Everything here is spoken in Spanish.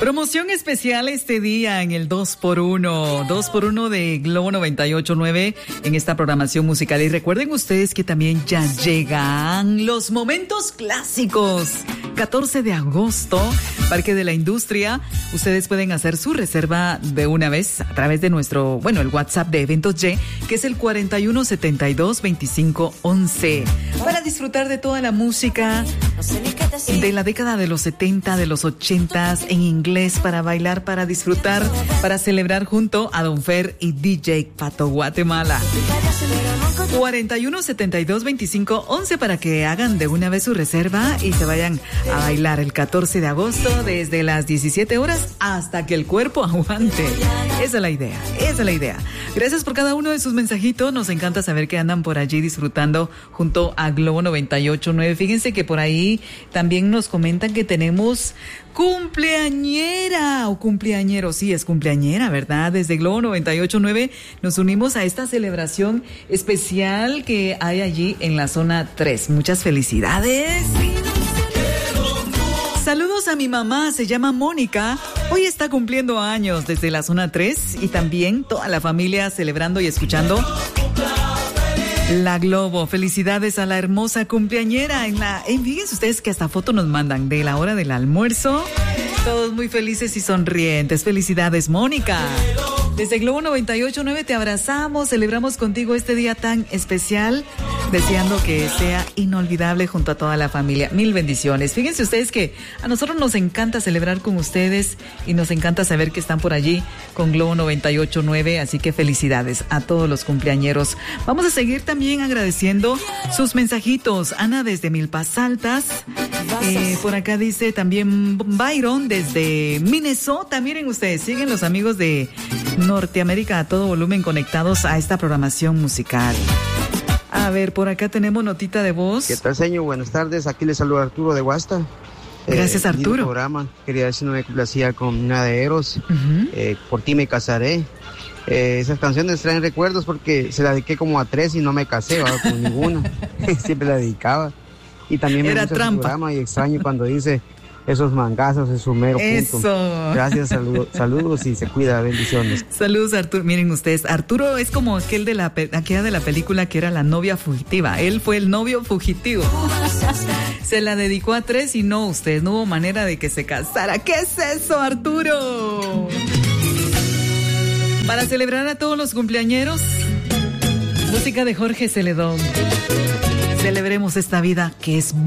Promoción especial este día en el 2x1 de Globo 98.9 en esta programación musical. Y recuerden ustedes que también ya llegan los momentos clásicos. 14 de agosto, Parque de la Industria. Ustedes pueden hacer su reserva de una vez a través de nuestro, el WhatsApp de Eventos Y, que es el 41722511. Para disfrutar de toda la música de la década de los 70, de los 80 en inglés, para bailar, para disfrutar, para celebrar junto a Don Fer y DJ Pato Guatemala. 41722511 para que hagan de una vez su reserva y se vayan a bailar el 14 de agosto desde las 17 horas hasta que el cuerpo aguante. Esa es la idea, Gracias por cada uno de sus mensajitos. Nos encanta saber que andan por allí disfrutando junto a Globo 98.9. Fíjense que por ahí también nos comentan que tenemos cumpleañera o cumpleañero. Sí, es cumpleañera, ¿verdad? Desde Globo 98.9 nos unimos a esta celebración especial que hay allí en la zona 3. Muchas felicidades. Saludos a mi mamá, se llama Mónica. Hoy está cumpliendo años desde la zona 3 y también toda la familia celebrando y escuchando la Globo. Felicidades a la hermosa cumpleañera. Fíjense ustedes que hasta foto nos mandan de la hora del almuerzo. Todos muy felices y sonrientes. Felicidades, Mónica. Desde Globo 98.9 te abrazamos, celebramos contigo este día tan especial, deseando que sea inolvidable junto a toda la familia. Mil bendiciones. Fíjense ustedes que a nosotros nos encanta celebrar con ustedes y nos encanta saber que están por allí con Globo 98.9, así que felicidades a todos los cumpleañeros. Vamos a seguir también agradeciendo sus mensajitos. Ana desde Milpas Altas, por acá dice también Byron desde Minnesota. Miren ustedes, siguen los amigos de Norteamérica a todo volumen conectados a esta programación musical. A ver, por acá tenemos notita de voz. ¿Qué tal, señor? Buenas tardes. Aquí le saluda Arturo de Guasta. Gracias, Arturo. Programa. Quería decir, no me complacía con una de Eros. Por ti me casaré. Esas canciones traen recuerdos porque se la dediqué como a 3 y no me casé, con ninguna. Siempre la dedicaba. Y también me gusta el programa y extraño cuando dice esos mangazos, es su mero punto. Eso. Gracias, saludos y se cuida, bendiciones. Saludos, Arturo. Miren ustedes, Arturo es como aquella de la película que era la novia fugitiva. Él fue el novio fugitivo. Se la dedicó a 3 y no, ustedes, no hubo manera de que se casara. ¿Qué es eso, Arturo? Para celebrar a todos los cumpleañeros, música de Jorge Celedón. Celebremos esta vida que es